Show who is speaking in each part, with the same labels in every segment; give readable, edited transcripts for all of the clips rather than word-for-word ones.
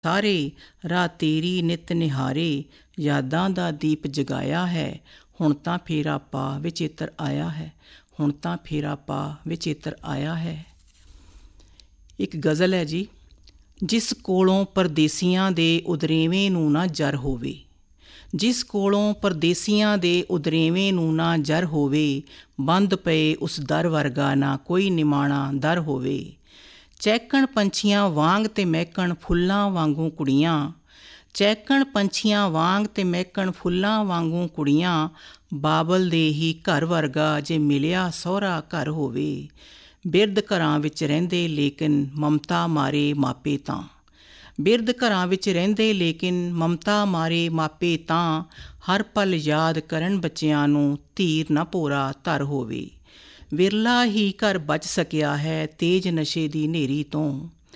Speaker 1: ਸਾਰੇ ਰਾਹ ਤੇਰੀ ਨਿਤ ਨਿਹਾਰੇ, ਯਾਦਾਂ ਦਾ ਦੀਪ ਜਗਾਇਆ ਹੈ। ਹੁਣ ਤਾਂ ਫੇਰਾ ਪਾ ਵਿਚੇਤਰ ਆਇਆ ਹੈ, ਹੁਣ ਤਾਂ ਫੇਰਾ ਪਾ ਵਿਚੇਤਰ ਆਇਆ ਹੈ। ਇੱਕ ਗਜ਼ਲ ਹੈ ਜੀ। ਜਿਸ ਕੋਲੋਂ ਪਰਦੇਸੀਆਂ ਦੇ ਉਦਰੇਵੇਂ ਨੂੰ ਨਾ ਜਰ ਹੋਵੇ, ਜਿਸ ਕੋਲੋਂ ਪਰਦੇਸੀਆਂ ਦੇ ਉਦਰੇਵੇਂ ਨੂੰ ਨਾ ਜਰ ਹੋਵੇ, ਬੰਦ ਪਏ ਉਸ ਦਰ ਵਰਗਾ ਨਾ ਕੋਈ ਨਿਮਾਣਾ ਦਰ ਹੋਵੇ। ਚਹਿਕਣ ਪੰਛੀਆਂ ਵਾਂਗ ਤੇ ਮਹਿਕਣ ਫੁੱਲਾਂ ਵਾਂਗੂ ਕੁੜੀਆਂ, ਚਹਿਕਣ ਪੰਛੀਆਂ ਵਾਂਗ ਤੇ ਮਹਿਕਣ ਫੁੱਲਾਂ ਵਾਂਗੂ ਕੁੜੀਆਂ, ਬਾਬਲ ਦੇ ਹੀ ਘਰ ਵਰਗਾ ਜੇ ਮਿਲਿਆ ਸਹੁਰਾ ਘਰ ਹੋਵੇ। ਬਿਰਧ ਘਰਾਂ ਵਿੱਚ ਰਹਿੰਦੇ ਲੇਕਿਨ ਮਮਤਾ ਮਾਰੇ ਮਾਪੇ ਤਾਂ, ਬਿਰਧ ਘਰਾਂ ਵਿੱਚ ਰਹਿੰਦੇ ਲੇਕਿਨ ਮਮਤਾ ਮਾਰੇ ਮਾਪੇ ਤਾਂ, ਹਰ ਪਲ ਯਾਦ ਕਰਨ ਬੱਚਿਆਂ ਨੂੰ ਧੀਰ ਨਾ ਭੋਰਾ ਧਰ ਹੋਵੇ। ਵਿਰਲਾ ਹੀ ਘਰ ਬਚ ਸਕਿਆ ਹੈ ਤੇਜ਼ ਨਸ਼ੇ ਦੀ ਹਨੇਰੀ ਤੋਂ,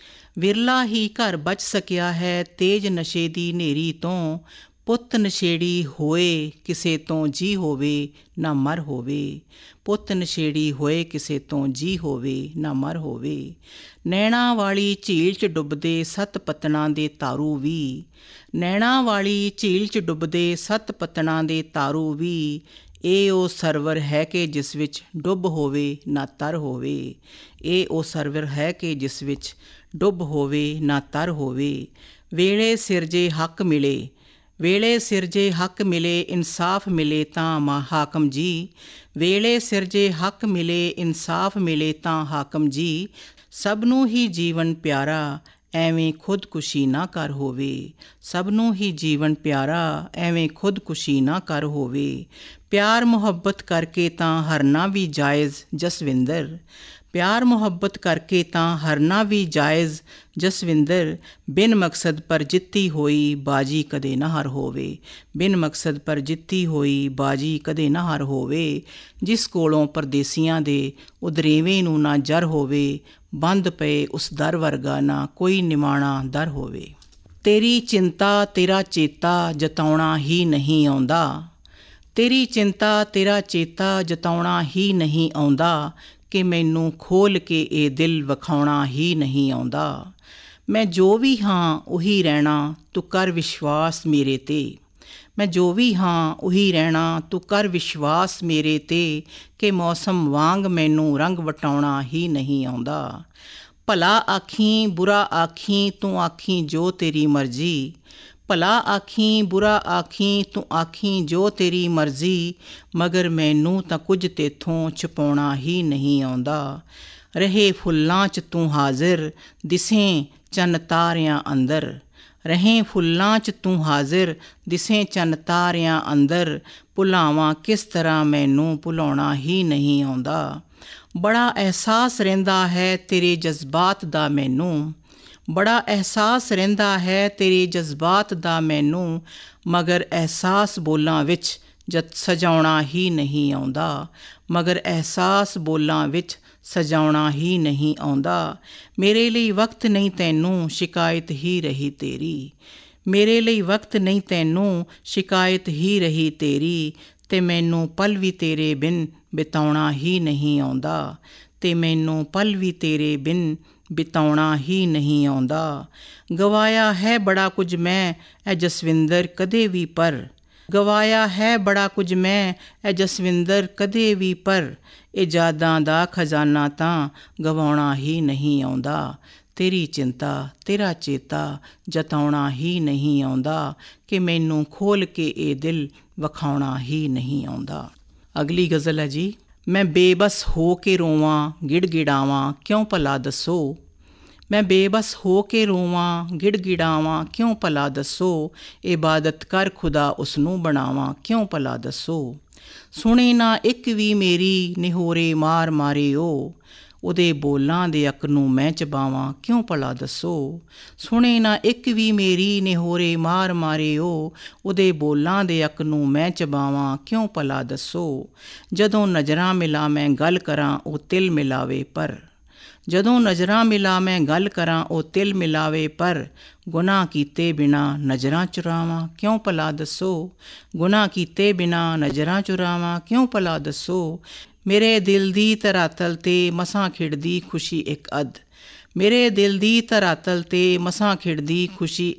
Speaker 1: ਵਿਰਲਾ ਹੀ ਘਰ ਬਚ ਸਕਿਆ ਹੈ ਤੇਜ਼ ਨਸ਼ੇ ਦੀ ਹਨੇਰੀ ਤੋਂ, ਪੁੱਤ ਨਸ਼ੇੜੀ ਹੋਏ ਕਿਸੇ ਤੋਂ ਜੀ ਹੋਵੇ ਨਾ ਮਰ ਹੋਵੇ, ਪੁੱਤ ਨਸ਼ੇੜੀ ਹੋਏ ਕਿਸੇ ਤੋਂ ਜੀ ਹੋਵੇ ਨਾ ਮਰ ਹੋਵੇ। ਨੈਣਾ ਵਾਲੀ ਝੀਲ 'ਚ ਡੁੱਬਦੇ 7 ਪਤਨਾਂ ਦੇ ਤਾਰੂ ਵੀ, ਨੈਣਾ ਵਾਲੀ ਝੀਲ 'ਚ ਡੁੱਬਦੇ 7 ਪਤਨਾਂ ਦੇ ਤਾਰੂ ਵੀ, ਇਹ ਉਹ ਸਰਵਰ ਹੈ ਕਿ ਜਿਸ ਵਿੱਚ ਡੁੱਬ ਹੋਵੇ ਨਾ ਤਰ ਹੋਵੇ, ਇਹ ਉਹ ਸਰਵਰ ਹੈ ਕਿ ਜਿਸ ਵਿੱਚ ਡੁੱਬ ਹੋਵੇ ਨਾ ਤਰ ਹੋਵੇ। ਵੇਲੇ ਸਿਰ ਜੇ ਹੱਕ ਮਿਲੇ, ਵੇਲੇ ਸਿਰ ਜੇ ਹੱਕ ਮਿਲੇ ਇਨਸਾਫ ਮਿਲੇ ਤਾਂ ਹਾਕਮ ਜੀ, ਵੇਲੇ ਸਿਰ ਜੇ ਹੱਕ ਮਿਲੇ ਇਨਸਾਫ ਮਿਲੇ ਤਾਂ ਹਾਕਮ ਜੀ, ਸਭ ਨੂੰ ਹੀ ਜੀਵਨ ਪਿਆਰਾ ਐਵੇਂ ਖੁਦਕੁਸ਼ੀ ਨਾ ਕਰ ਹੋਵੇ, ਸਭ ਨੂੰ ਹੀ ਜੀਵਨ ਪਿਆਰਾ ਐਵੇਂ ਖੁਦਕੁਸ਼ੀ ਨਾ ਕਰ ਹੋਵੇ। ਪਿਆਰ ਮੁਹੱਬਤ ਕਰਕੇ ਤਾਂ ਹਰਨਾ ਵੀ ਜਾਇਜ਼ ਜਸਵਿੰਦਰ, ਪਿਆਰ ਮੁਹੱਬਤ ਕਰਕੇ ਤਾਂ ਹਰਨਾ ਵੀ ਜਾਇਜ਼ ਜਸਵਿੰਦਰ, ਬਿਨ ਮਕਸਦ ਪਰ ਜਿੱਤੀ ਹੋਈ ਬਾਜੀ ਕਦੇ ਨਾ ਹਾਰ ਹੋਵੇ, ਬਿਨ ਮਕਸਦ ਪਰ ਜਿੱਤੀ ਹੋਈ ਬਾਜੀ ਕਦੇ ਨਾ ਹਾਰ ਹੋਵੇ। ਜਿਸ ਕੋਲੋਂ ਪਰਦੇਸੀਆਂ ਦੇ ਉਦਰੇਵੇਂ ਨੂੰ ਨਾ ਜਰ ਹੋਵੇ, ਬੰਦ ਪਏ ਉਸ ਦਰ ਵਰਗਾ ਨਾ ਕੋਈ ਨਿਮਾਣਾ ਦਰ ਹੋਵੇ। ਤੇਰੀ ਚਿੰਤਾ ਤੇਰਾ ਚੇਤਾ ਜਤਾਉਣਾ ਹੀ ਨਹੀਂ ਆਉਂਦਾ, ਤੇਰੀ ਚਿੰਤਾ ਤੇਰਾ ਚੇਤਾ ਜਤਾਉਣਾ ਹੀ ਨਹੀਂ ਆਉਂਦਾ, ਕਿ ਮੈਨੂੰ ਖੋਲ੍ਹ ਕੇ ਇਹ ਦਿਲ ਵਿਖਾਉਣਾ ਹੀ ਨਹੀਂ ਆਉਂਦਾ। ਮੈਂ ਜੋ ਵੀ ਹਾਂ ਉਹੀ ਰਹਿਣਾ ਤੂੰ ਕਰ ਵਿਸ਼ਵਾਸ ਮੇਰੇ 'ਤੇ, ਮੈਂ ਜੋ ਵੀ ਹਾਂ ਉਹੀ ਰਹਿਣਾ ਤੂੰ ਕਰ ਵਿਸ਼ਵਾਸ ਮੇਰੇ 'ਤੇ, ਕਿ ਮੌਸਮ ਵਾਂਗ ਮੈਨੂੰ ਰੰਗ ਵਟਾਉਣਾ ਹੀ ਨਹੀਂ ਆਉਂਦਾ। ਭਲਾ ਆਖੀਂ ਬੁਰਾ ਆਖੀਂ ਤੂੰ ਆਖੀਂ ਜੋ ਤੇਰੀ ਮਰਜ਼ੀ, ਭਲਾ ਆਖੀਂ ਬੁਰਾ ਆਖੀਂ ਤੂੰ ਆਖੀਂ ਜੋ ਤੇਰੀ ਮਰਜ਼ੀ, ਮਗਰ ਮੈਨੂੰ ਤਾਂ ਕੁਝ ਤੇਥੋਂ ਛੁਪਾਉਣਾ ਹੀ ਨਹੀਂ ਆਉਂਦਾ। ਰਹੇ ਫੁੱਲਾਂ 'ਚ ਤੂੰ ਹਾਜ਼ਰ ਦਿਸੇਂ ਚੰਨ ਤਾਰਿਆਂ ਅੰਦਰ, ਰਹੇ ਫੁੱਲਾਂ 'ਚ ਤੂੰ ਹਾਜ਼ਰ ਦਿਸੇਂ ਚੰਨ ਤਾਰਿਆਂ ਅੰਦਰ, ਭੁਲਾਵਾਂ ਕਿਸ ਤਰ੍ਹਾਂ ਮੈਨੂੰ ਭੁਲਾਉਣਾ ਹੀ ਨਹੀਂ ਆਉਂਦਾ। ਬੜਾ ਅਹਿਸਾਸ ਰਹਿੰਦਾ ਹੈ ਤੇਰੇ ਜਜ਼ਬਾਤ ਦਾ ਮੈਨੂੰ, ਬੜਾ ਅਹਿਸਾਸ ਰਹਿੰਦਾ ਹੈ ਤੇਰੇ ਜਜ਼ਬਾਤ ਦਾ ਮੈਨੂੰ, ਮਗਰ ਅਹਿਸਾਸ ਬੋਲਾਂ ਵਿੱਚ ਸਜਾਉਣਾ ਹੀ ਨਹੀਂ ਆਉਂਦਾ, ਮਗਰ ਅਹਿਸਾਸ ਬੋਲਾਂ ਵਿੱਚ ਸਜਾਉਣਾ ਹੀ ਨਹੀਂ ਆਉਂਦਾ। ਮੇਰੇ ਲਈ ਵਕਤ ਨਹੀਂ ਤੈਨੂੰ ਸ਼ਿਕਾਇਤ ਹੀ ਰਹੀ ਤੇਰੀ, ਮੇਰੇ ਲਈ ਵਕਤ ਨਹੀਂ ਤੈਨੂੰ ਸ਼ਿਕਾਇਤ ਹੀ ਰਹੀ ਤੇਰੀ, ਤੇ ਮੈਨੂੰ ਪਲ ਵੀ ਤੇਰੇ ਬਿਨ ਬਿਤਾਉਣਾ ਹੀ ਨਹੀਂ ਆਉਂਦਾ, ਤੇ ਮੈਨੂੰ ਪਲ ਵੀ ਤੇਰੇ ਬਿਨ ਬਿਤਾਉਣਾ ਹੀ ਨਹੀਂ ਆਉਂਦਾ। ਗਵਾਇਆ ਹੈ ਬੜਾ ਕੁਝ ਮੈਂ ਐ ਜਸਵਿੰਦਰ ਕਦੇ ਵੀ ਪਰ, ਗਵਾਇਆ ਹੈ ਬੜਾ ਕੁਝ ਮੈਂ ਐ ਜਸਵਿੰਦਰ ਕਦੇ ਵੀ ਪਰ, ਇਹ ਯਾਦਾਂ ਦਾ ਖਜ਼ਾਨਾ ਤਾਂ ਗਵਾਉਣਾ ਹੀ ਨਹੀਂ ਆਉਂਦਾ। ਤੇਰੀ ਚਿੰਤਾ ਤੇਰਾ ਚੇਤਾ ਜਤਾਉਣਾ ਹੀ ਨਹੀਂ ਆਉਂਦਾ, ਕਿ ਮੈਨੂੰ ਖੋਲ੍ਹ ਕੇ ਇਹ ਦਿਲ ਵਿਖਾਉਣਾ ਹੀ ਨਹੀਂ ਆਉਂਦਾ। ਅਗਲੀ ਗਜ਼ਲ ਹੈ ਜੀ। ਮੈਂ ਬੇਬਸ ਹੋ ਕੇ ਰੋਵਾਂ ਗਿੜਗਿੜਾਵਾਂ ਕਿਉਂ ਭਲਾ ਦੱਸੋ, ਮੈਂ ਬੇਬਸ ਹੋ ਕੇ ਰੋਵਾਂ ਗਿੜਗਿੜਾਵਾਂ ਕਿਉਂ ਭਲਾ ਦੱਸੋ, ਇਬਾਦਤ ਕਰ ਖੁਦਾ ਉਸਨੂੰ ਬਣਾਵਾਂ ਕਿਉਂ ਭਲਾ ਦੱਸੋ। ਸੁਣੇ ਨਾ ਇੱਕ ਵੀ ਮੇਰੀ ਨਿਹੋਰੇ ਮਾਰ ਮਾਰੇ ਉਹ, ਉਹਦੇ ਬੋਲਾਂ ਦੇ ਅੱਕ ਨੂੰ ਮੈਂ ਚਬਾਵਾਂ ਕਿਉਂ ਭਲਾ ਦੱਸੋ। ਸੁਣੇ ਨਾ ਇੱਕ ਵੀ ਮੇਰੀ ਨਿਹੋਰੇ ਮਾਰ ਮਾਰੇ ਉਹ, ਉਹਦੇ ਬੋਲਾਂ ਦੇ ਅੱਕ ਨੂੰ ਮੈਂ ਚਬਾਵਾਂ ਕਿਉਂ ਭਲਾ ਦੱਸੋ। ਜਦੋਂ ਨਜ਼ਰਾਂ ਮਿਲਾਂ ਮੈਂ ਗੱਲ ਕਰਾਂ ਉਹ ਤਿਲ ਮਿਲਾਵੇ ਪਰ, ਜਦੋਂ ਨਜ਼ਰਾਂ ਮਿਲਾਂ ਮੈਂ ਗੱਲ ਕਰਾਂ ਉਹ ਤਿਲ ਮਿਲਾਵੇ ਪਰ, ਗੁਨਾਹ ਕੀਤੇ ਬਿਨਾਂ ਨਜ਼ਰਾਂ ਚੁਰਾਵਾਂ ਕਿਉਂ ਭਲਾ ਦੱਸੋ, ਗੁਨਾਹ ਕੀਤੇ ਬਿਨਾਂ ਨਜ਼ਰਾਂ ਚੁਰਾਵਾਂ ਕਿਉਂ ਭਲਾ ਦੱਸੋ। ਮੇਰੇ ਦਿਲ ਦੀ ਧਰਾਤਲ 'ਤੇ ਮਸਾਂ ਖਿੜਦੀ ਖੁਸ਼ੀ ਇੱਕ ਅੱਧ, ਮੇਰੇ ਦਿਲ ਦੀ ਧਰਾਤਲ 'ਤੇ ਮਸਾਂ ਖਿੜਦੀ ਖੁਸ਼ੀ